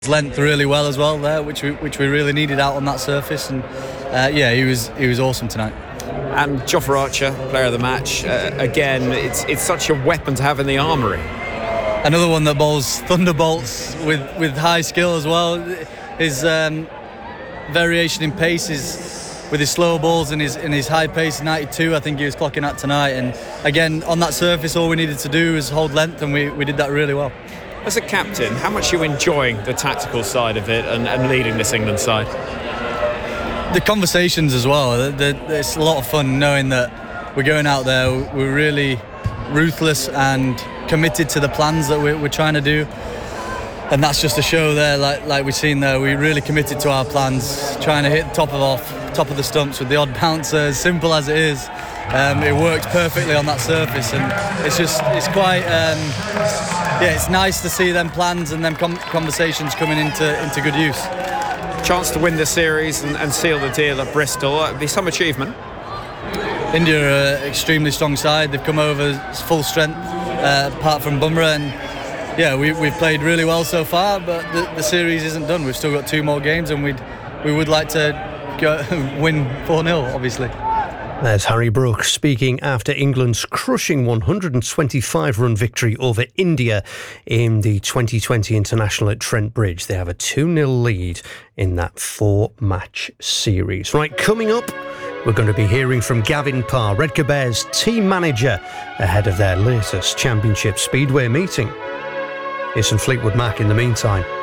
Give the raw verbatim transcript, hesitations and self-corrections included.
length really well as well there, which we which we really needed out on that surface, and uh, yeah, he was he was awesome tonight. And Jofra Archer, player of the match, uh, again, it's it's such a weapon to have in the armoury. Another one that bowls thunderbolts with, with high skill as well. His um, variation in pace is with his slow balls and his and his high pace ninety-two, I think he was clocking at tonight. And again, on that surface, all we needed to do was hold length, and we, we did that really well. As a captain, how much are you enjoying the tactical side of it and, and leading this England side? The conversations as well. The, the, it's a lot of fun knowing that we're going out there, we're really ruthless and committed to the plans that we're, we're trying to do. And that's just a show there, like like we've seen there. We really committed to our plans, trying to hit top of off, top of the stumps with the odd bouncer, as simple as it is. Um, it worked perfectly on that surface, and it's just, it's quite, um, yeah, it's nice to see them plans and them com- conversations coming into, into good use. Chance to win the series and, and seal the deal at Bristol, that'd be some achievement. India are an extremely strong side. They've come over full strength, uh, apart from Bumrah, and yeah, we, we've played really well so far, but the, the series isn't done. We've still got two more games, and we'd, we would like to go win four nil, obviously. There's Harry Brook speaking after England's crushing one hundred twenty-five run victory over India in the twenty twenty International at Trent Bridge. They have a two nil lead in that four-match series. Right, coming up, we're going to be hearing from Gavin Parr, Redcar Bears team manager, ahead of their latest Championship Speedway meeting. Here's some Fleetwood Mac in the meantime.